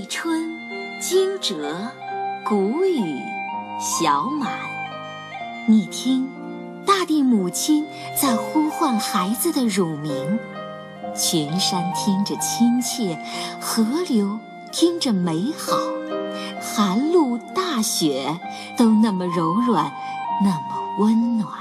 立春、惊蛰、谷雨、小满。你听，大地母亲在呼唤孩子的乳名，群山听着亲切，河流听着美好，寒露大雪都那么柔软，那么温暖。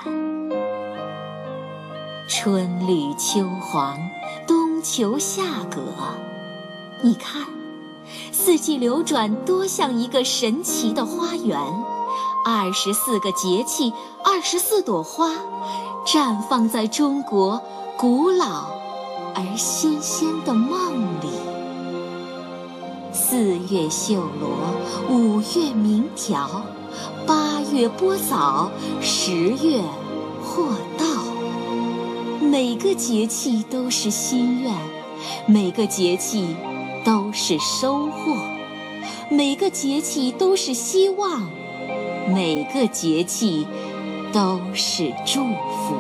春绿秋黄，冬秋夏葛，你看，四季流转多像一个神奇的花园，24个节气，24朵花，绽放在中国古老而新鲜的梦里。4月绣罗，5月鸣条，8月播枣，10月获稻。每个节气都是心愿，每个节气都是收获，每个节气都是希望，每个节气都是祝福。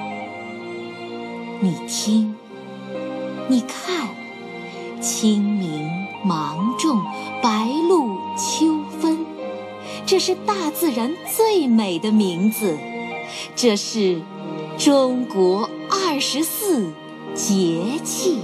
你听，你看，清明、芒种、白露、秋分，这是大自然最美的名字，这是中国24节气。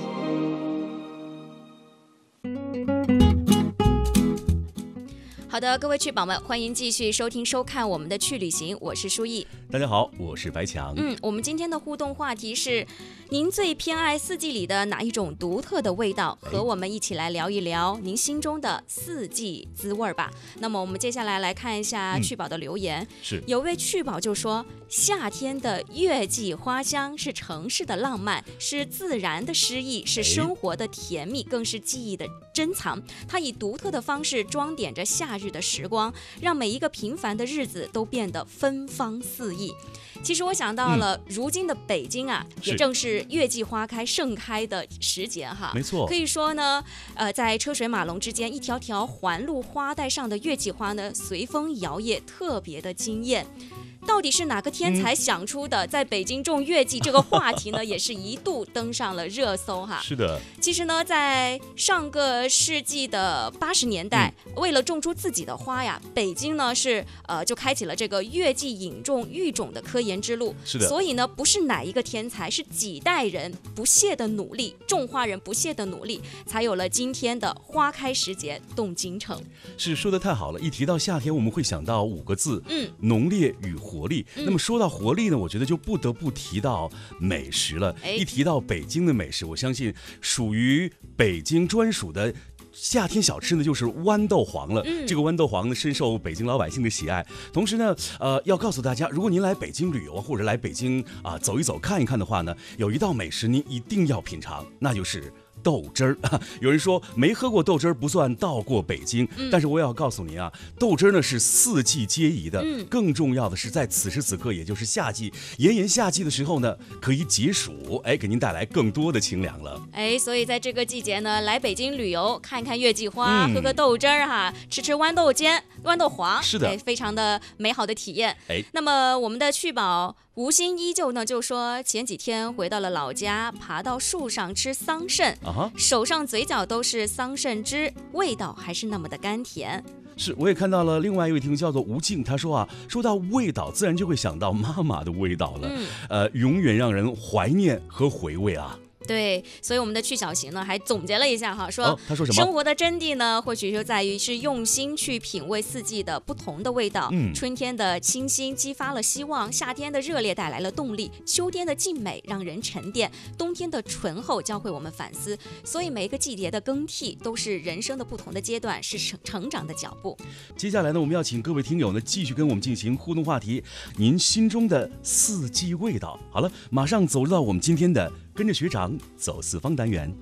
好的，各位趣宝们，欢迎继续收听收看我们的趣旅行，我是舒毅。 大家好，我是白强。 我们今天的互动话题是：您最偏爱四季里的哪一种独特的味道？和我们一起来聊一聊您心中的四季滋味吧。那么我们接下来来看一下趣宝的留言。 是， 有位趣宝就说，夏天的月季花香是城市的浪漫，是自然的诗意，是生活的甜蜜，更是记忆的珍藏。它以独特的方式装点着夏日的时光，让每一个平凡的日子都变得芬芳四溢。其实我想到了，如今的北京啊，也正是月季花开盛开的时节哈。 没错， 可以说呢，在车水马龙之间，一条条环路花带上的月季花呢，随风摇曳，特别的惊艳。到底是哪个天才想出的在北京种月季这个话题呢？也是一度登上了热搜哈。 是的， 其实呢，在上个世纪的80年代，为了种出自己的花呀，北京呢是就开启了这个月季引种育种的科研之路。 是的， 所以呢，不是哪一个天才，是几代人不懈的努力，种花人不懈的努力，才有了今天的花开时节动京城。 是，说得太好了。一提到夏天，我们会想到5个字，浓烈与活力。那么说到活力呢，我觉得就不得不提到美食了。一提到北京的美食，我相信属于北京专属的夏天小吃呢，就是豌豆黄了。这个豌豆黄呢，深受北京老百姓的喜爱。同时呢，要告诉大家，如果您来北京旅游或者来北京走一走看一看的话呢，有一道美食您一定要品尝，那就是豆汁儿。有人说没喝过豆汁儿不算到过北京，但是我也要告诉您啊，豆汁儿呢是4季皆宜的。更重要的是，在此时此刻，也就是夏季，炎炎夏季的时候呢，可以解暑，给您带来更多的清凉了。 所以在这个季节呢，来北京旅游，看看月季花，喝喝豆汁儿哈，吃吃豌豆尖、豌豆黄， 是的， 非常的美好的体验。那么我们的趣宝吴昕依旧呢，就说前几天回到了老家，爬到树上吃桑葚，手上嘴角都是桑葚汁，味道还是那么的甘甜。 是，我也看到了另外一位听众叫做吴静，他说说到味道，自然就会想到妈妈的味道了，永远让人怀念和回味啊。 对，所以我们的趣小行呢还总结了一下哈，说他说什么？ 生活的真谛呢，或许就在于是用心去品味四季的不同的味道。春天的清新激发了希望，夏天的热烈带来了动力，秋天的静美让人沉淀，冬天的醇厚教会我们反思。所以每一个季节的更替都是人生的不同的阶段，是成长的脚步。 接下来呢，我们要请各位听友呢继续跟我们进行互动话题，您心中的四季味道。好了，马上走入到我们今天的跟着学长走四方单元。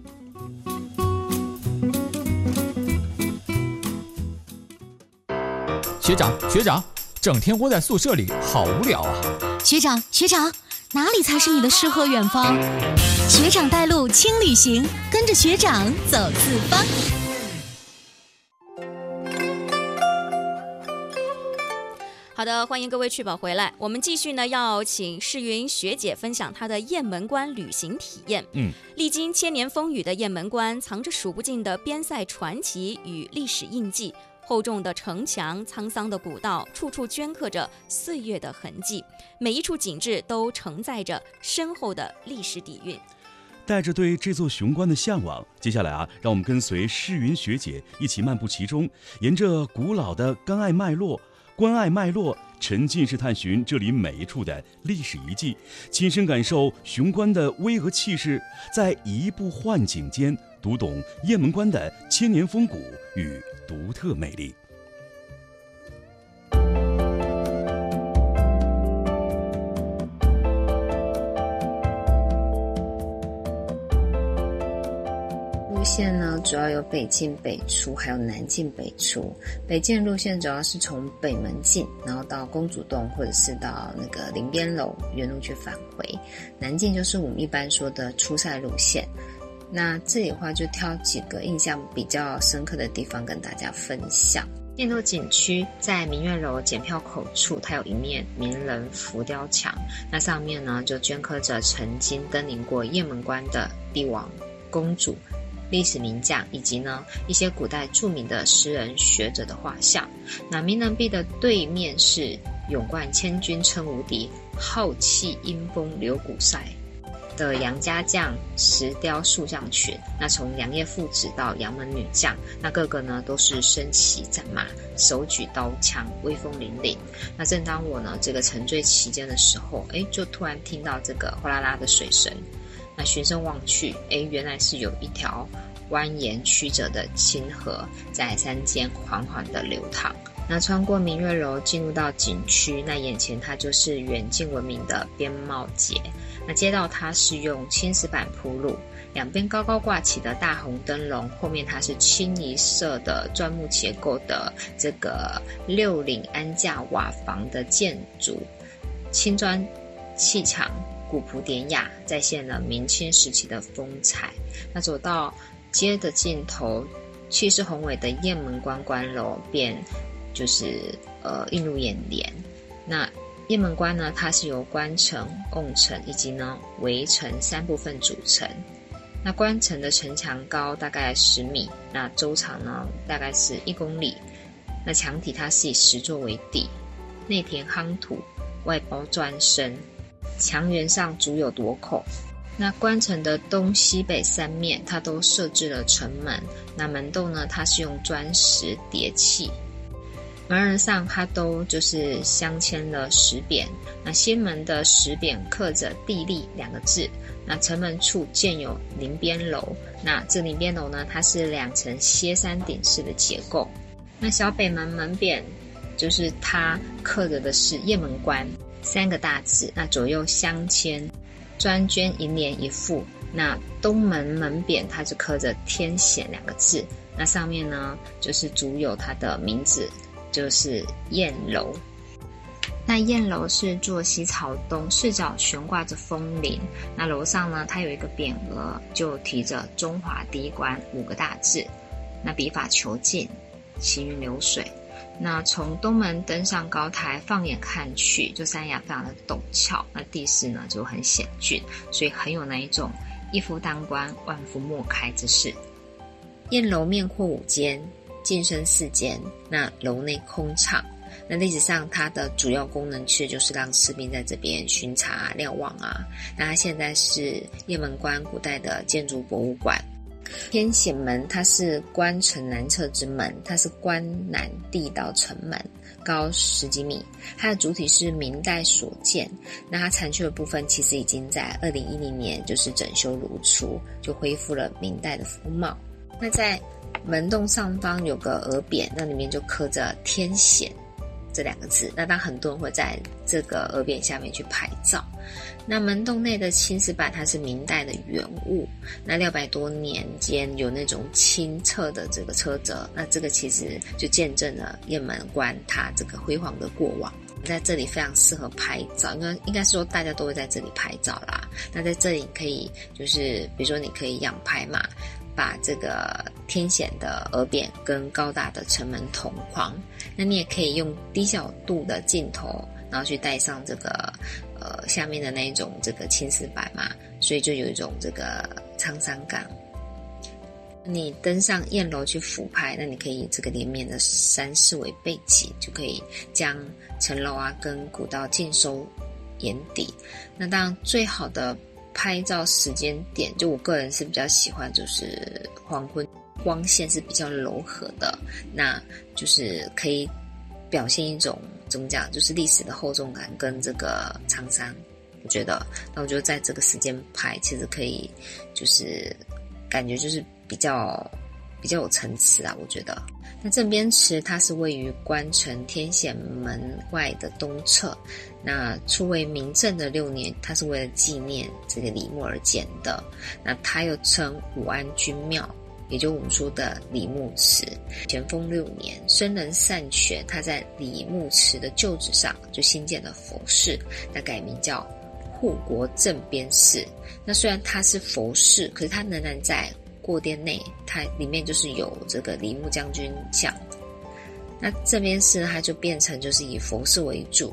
学长，整天窝在宿舍里好无聊啊。 学长，哪里才是你的诗和远方？学长带路轻旅行，跟着学长走四方。 好好的，欢迎各位趣宝回来。我们继续呢，要请世云学姐分享她的雁门关旅行体验。历经千年风雨的雁门关，藏着数不尽的边塞传奇与历史印记。厚重的城墙，沧桑的古道，处处镌刻着岁月的痕迹，每一处景致都承载着深厚的历史底蕴。 带着对这座雄关的向往，接下来让我们跟随世云学姐一起漫步其中，沿着古老的关隘脉络，沉浸式探寻这里每一处的历史遗迹，亲身感受雄关的巍峨气势，在移步换景间读懂雁门关的千年风骨与独特魅力。 路线呢，主要有北进北出，还有南进北出。北进路线主要是从北门进，然后到公主洞，或者是到那个林边楼原路去返回。南进就是我们一般说的出塞路线。那这里的话就挑几个印象比较深刻的地方跟大家分享。雁落景区在明月楼检票口处，它有一面名人浮雕墙，那上面呢就镌刻着曾经登临过雁门关的帝王、公主、历史名将，以及呢一些古代著名的诗人学者的画像。那名人壁的对面是勇冠千军称无敌，浩气阴风流古塞的杨家将石雕塑像群。那从杨业父子到杨门女将，那个个呢都是身骑战马，手举刀枪，威风凛凛。那正当我呢这个沉醉其间的时候，就突然听到这个哗啦啦的水声。那循声望去，原来是有一条蜿蜒曲折的清河在山间缓缓的流淌。那穿过明月楼进入到景区，那眼前它就是远近闻名的边贸街。那街道它是用青石板铺路，两边高高挂起的大红灯笼，后面它是清一色的砖木结构的这个六岭安架瓦房的建筑，青砖砌墙，古朴典雅，再现了明清时期的风采。那走到街的尽头，气势宏伟的雁门关关楼便就是映入眼帘。那雁门关呢，它是由关城、瓮城以及呢围城三部分组成。那关城的城墙高大概10米，那周长呢大概是1公里。那墙体它是以石作为底，内填夯土，外包砖身，墙垣上筑有垛口。那关城的东西北三面它都设置了城门，那门洞呢它是用砖石叠砌，门儿上它都就是镶嵌了石匾。那西门的石匾刻着地利2个字。那城门处建有临边楼，那这临边楼呢它是2层歇山顶式的结构。那小北门门匾就是它刻着的是雁门关3个大字，那左右镶嵌砖镌银联一副。那东门门匾它是刻着天险2个字，那上面呢就是筑有它的名字，就是雁楼。那雁楼是坐西朝东，视角悬挂着风铃。那楼上呢它有一个匾额，就题着中华第一关5个大字。那笔法遒劲，行云流水。那从东门登上高台，放眼看去，就山崖非常的陡峭，那地势呢就很险峻，所以很有那一种一夫当关，万夫莫开之势。雁楼面阔5间，进深4间，那楼内空敞。那历史上它的主要功能其实就是让士兵在这边巡查瞭望啊。那它现在是雁门关古代的建筑博物馆。天险门它是关城南侧之门，它是关南地道城门，高10几米。它的主体是明代所建，那它残缺的部分其实已经在2010年就是整修如初，就恢复了明代的风貌。那在门洞上方有个额匾，那里面就刻着天险这2个字。那当很多人会在这个额匾下面去拍照。那门洞内的青石板它是明代的原物，那600多年间有那种清澈的这个车辙，那这个其实就见证了雁门关它这个辉煌的过往。在这里非常适合拍照，应该是说大家都会在这里拍照啦。那在这里可以就是比如说你可以仰拍嘛， 把这个天显的额匾跟高大的城门同框。那你也可以用低角度的镜头，然后去带上这个下面的那一种这个青丝白嘛，所以就有一种这个沧桑感。你登上燕楼去俯拍，那你可以以这个连绵的山势为背景，就可以将城楼啊跟古道尽收眼底。那当然最好的拍照时间点，就我个人是比较喜欢就是黄昏，光线是比较柔和的，那就是可以表现一种怎么讲，就是历史的厚重感跟这个沧桑。我觉得在这个时间拍，其实可以就是感觉就是比较有层次啊，我觉得。那镇边池它是位于关城天显门外的东侧，那初为明正的6年，它是为了纪念这个李牧而建的。那它又称武安君庙，也就我们说的李牧祠。咸丰6年，僧人善权，他在李牧祠的旧址上就新建了佛寺，那改名叫护国镇边寺。那虽然它是佛寺，可是它仍然在过殿内，它里面就是有这个李牧将军像。那这边是它就变成就是以佛寺为主，